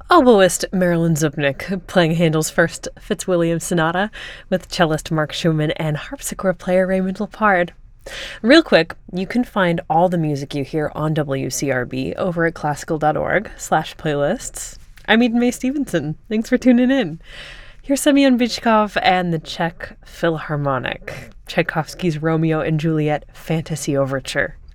Oboist Marilyn Zupnik playing Handel's first Fitzwilliam Sonata with cellist Mark Schumann and harpsichord player Raymond Lepard. Real quick, you can find all the music you hear on WCRB over at classical.org/playlists. I'm Eden Mae Stevenson. Thanks for tuning in. Here's Semyon Bychkov and the Czech Philharmonic, Tchaikovsky's Romeo and Juliet Fantasy Overture.